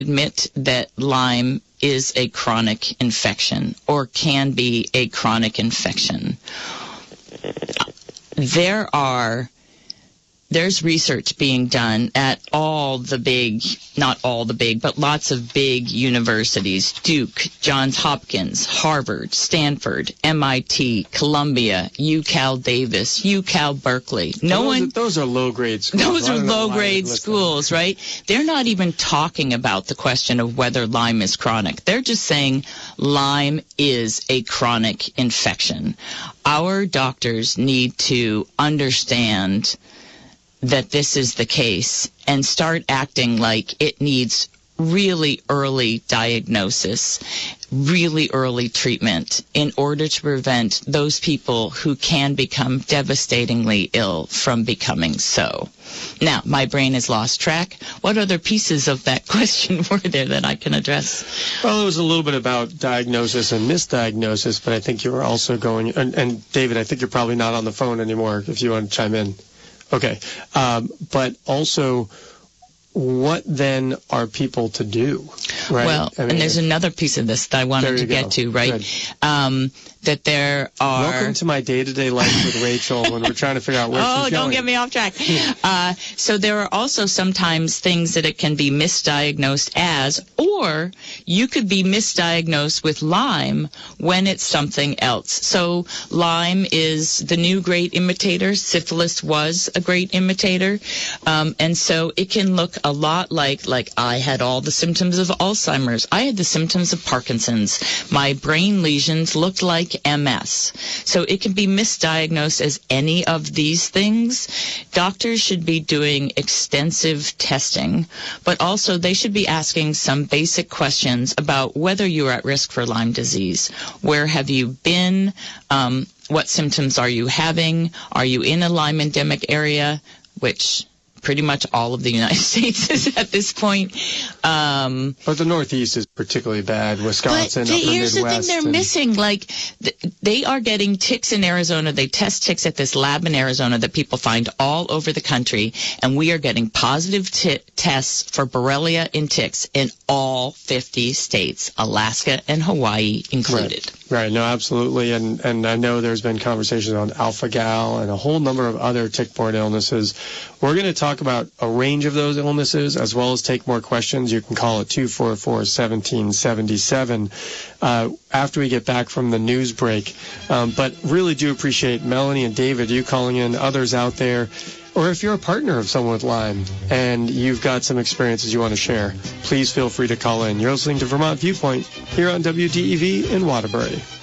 admit that Lyme is a chronic infection or can be a chronic infection. There's research being done at not all the big, but lots of big universities: Duke, Johns Hopkins, Harvard, Stanford, MIT, Columbia, UCal Davis, UCal Berkeley. Those are low-grade schools. Those are low-grade schools, right? They're not even talking about the question of whether Lyme is chronic. They're just saying Lyme is a chronic infection. Our doctors need to understand that this is the case and start acting like it needs really early diagnosis, really early treatment in order to prevent those people who can become devastatingly ill from becoming so. Now, my brain has lost track. What other pieces of that question were there that I can address? Well, it was a little bit about diagnosis and misdiagnosis, but I think you were also going, and David, I think you're probably not on the phone anymore if you want to chime in. Okay. But also, what then are people to do? Right? Well, and there's another piece of this that I wanted to get to, right? That there are... Welcome to my day-to-day life with Rachel when we're trying to figure out where she's going. Oh, don't get me off track. So there are also sometimes things that it can be misdiagnosed as, or you could be misdiagnosed with Lyme when it's something else. So Lyme is the new great imitator. Syphilis was a great imitator. And so it can look a lot like I had all the symptoms of Alzheimer's. I had the symptoms of Parkinson's. My brain lesions looked like MS. So it can be misdiagnosed as any of these things. Doctors should be doing extensive testing, but also they should be asking some basic questions about whether you're at risk for Lyme disease. Where have you been? What symptoms are you having? Are you in a Lyme endemic area? Which pretty much all of the United States is at this point. But the Northeast is particularly bad. Wisconsin, but here's the thing they're missing. They are getting ticks in Arizona. They test ticks at this lab in Arizona that people find all over the country, and we are getting positive tests for Borrelia in ticks in all 50 states, Alaska and Hawaii included. Right. No, absolutely. And I know there's been conversations on alpha-gal and a whole number of other tick-borne illnesses. We're going to talk about a range of those illnesses as well as take more questions. You can call it 244-1777 after we get back from the news break. But really do appreciate Melanie and David, you calling in, others out there. Or if you're a partner of someone with Lyme and you've got some experiences you want to share, please feel free to call in. You're listening to Vermont Viewpoint here on WDEV in Waterbury.